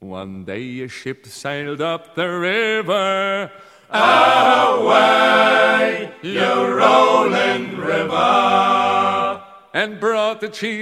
One day a ship sailed up the river. Away, you rolling river, and brought the cheese